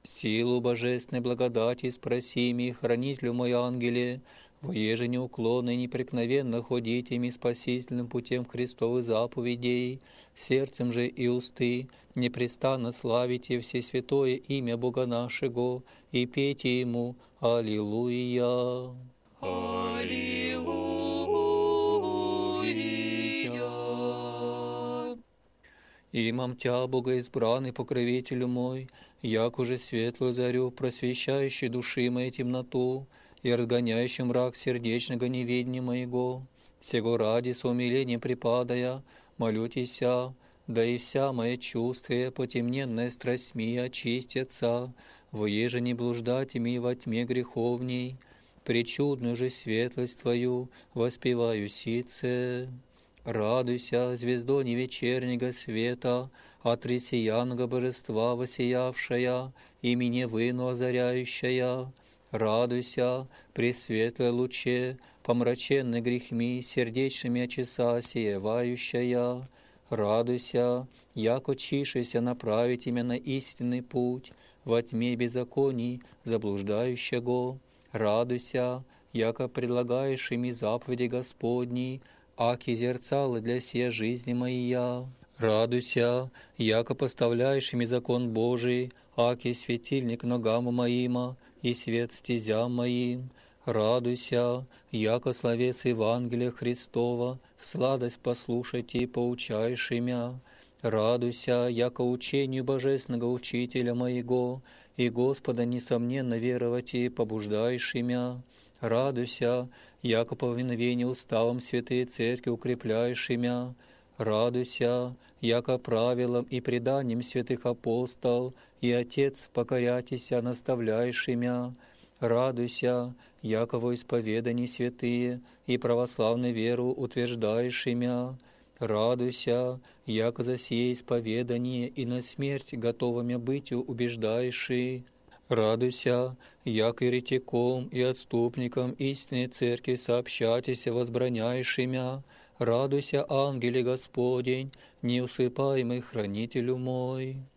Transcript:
Силу божественной благодати спроси ми, хранителю мой ангеле, воеже неуклонно и непреткновенно ходите ми спасительным путем Христовых заповедей, сердцем же и усты непрестанно славите всесвятое имя Бога нашего и пейте Ему Аллилуйя. Аллилуйя. Имам Тя, Богоизбранный покровителю мой, як уже светлую зарю, просвещающей души моей темноту и разгоняющий мрак сердечного неведения моего, сего ради с умилением припадая, молю Тися, да и вся моя чувствие, потемненная страстьми, очистятся, воеже не блуждать ими во тьме греховней, пречудную же светлость Твою воспеваю сице. Радуйся, звездо невечернего света, от ресиянного божества воссиявшая, имени выну озаряющая. Радуйся, пресветлое луче, помраченной грехми, сердечными очеса сеевающая. Радуйся, яко чишися направить имя на истинный путь, во тьме беззаконий заблуждающего. Радуйся, яко предлагаешь ими заповеди Господни, аки зерцало для сей жизни моя. Радуйся, яко поставляешь ими закон Божий, аки светильник ногам моим и свет стезям моим. Радуйся, яко словес Евангелия Христова, сладость послушать и поучаешь имя. Радуйся, яко учению божественного учителя моего, и Господа несомненно веровать и побуждаешь имя. Радуйся, яко повиновение уставам святые церкви укрепляешь имя. Радуйся, яко правилам и преданиям святых апостол и Отец покорятися наставляешь имя. Радуйся, яко во исповедании святые и православной веру утверждаешь имя. Радуйся, яко за сие исповедание и на смерть готовыми бытию убеждаешь и. Радуйся, яко еретиком и отступникам истинной церкви сообщатися возбраняешь имя. Радуйся, ангеле Господень, неусыпаемый хранителю мой.